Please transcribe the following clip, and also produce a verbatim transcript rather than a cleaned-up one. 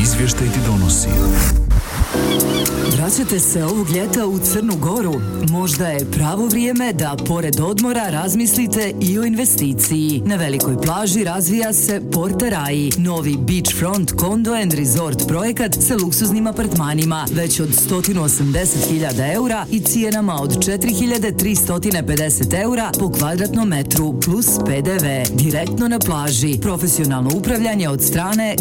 izvještaj ti donosi. Vraćate se ovog ljeta u Crnu Goru? Možda je pravo vrijeme da pored odmora razmislite i o investiciji. Na velikoj plaži razvija se Porta Rai, novi beachfront condo and resort projekat sa luksuznim apartmanima već od sto osamdeset hiljada eura i cijenama od četiri hiljade tristo pedeset eura po kvadratnom metru plus P D V. Direktno na plaži, profesionalno upravljanje od strane